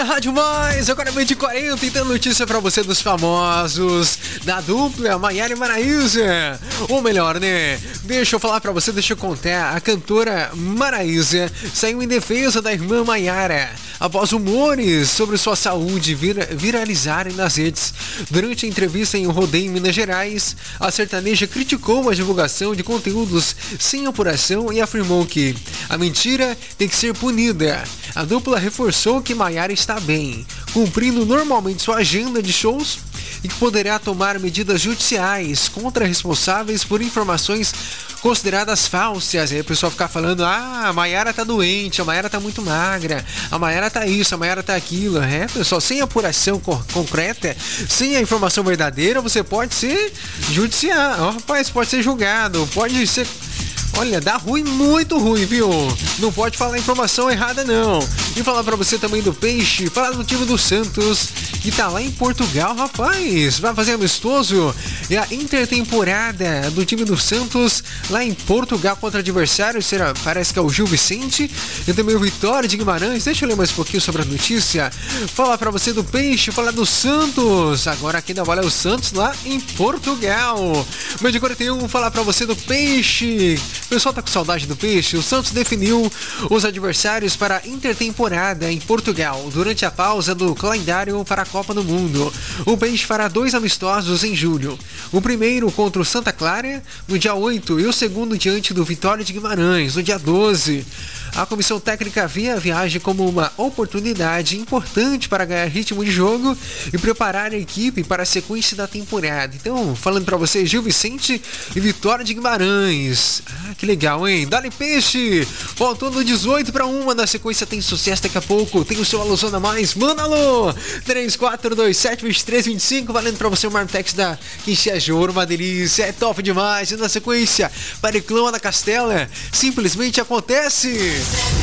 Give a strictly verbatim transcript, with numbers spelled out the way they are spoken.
na Rádio Mais, agora é meio de quarenta e tem notícia pra você dos famosos, da dupla Maiara e Maraísa. Ou melhor, né? Deixa eu falar pra você, deixa eu contar. A cantora Maraísa saiu em defesa da irmã Maiara após rumores sobre sua saúde vir, viralizarem nas redes. Durante a entrevista em um rodeio em Minas Gerais, a sertaneja criticou a divulgação de conteúdos sem apuração e afirmou que a mentira tem que ser punida. A dupla reforçou que Maiara está bem, cumprindo normalmente sua agenda de shows e que poderá tomar medidas judiciais contra responsáveis por informações consideradas falsas. Aí o pessoal ficar falando, ah, a Maiara tá doente, a Maiara tá muito magra, a Maiara tá isso, a Maiara tá aquilo. É, pessoal, sem apuração co- concreta, sem a informação verdadeira, você pode ser judicial, oh, rapaz, pode ser julgado, pode ser... Olha, dá ruim, muito ruim, viu? Não pode falar informação errada, não. E falar pra você também do Peixe, falar do time do Santos, que tá lá em Portugal, rapaz. Vai fazer amistoso. E a intertemporada do time do Santos lá em Portugal contra adversários, será, parece que é o Gil Vicente e também o Vitória de Guimarães. Deixa eu ler mais um pouquinho sobre a notícia. Falar pra você do Peixe, falar do Santos. Agora aqui na bola é o Santos lá em Portugal. Meio de quarenta e um, falar pra você do Peixe. O pessoal tá com saudade do Peixe. O Santos definiu os adversários para a intertemporada em Portugal durante a pausa do calendário para a Copa do Mundo. O Peixe fará dois amistosos em julho. O primeiro contra o Santa Clara no dia oito e o segundo diante do Vitória de Guimarães no dia doze. A comissão técnica vê a viagem como uma oportunidade importante para ganhar ritmo de jogo e preparar a equipe para a sequência da temporada. Então, falando para vocês, Gil Vicente e Vitória de Guimarães. Ah, que legal, hein? Dá-lhe Peixe! Faltando dezoito para uma, na sequência tem sucesso daqui a pouco. Tem o seu Alô Zona Mais. Manda alô! três quatro dois sete, dois três dois cinco, valendo para você o Marmitex da Quinchia de Ouro, uma delícia, é top demais. E na sequência, Periclão da Castela, simplesmente acontece!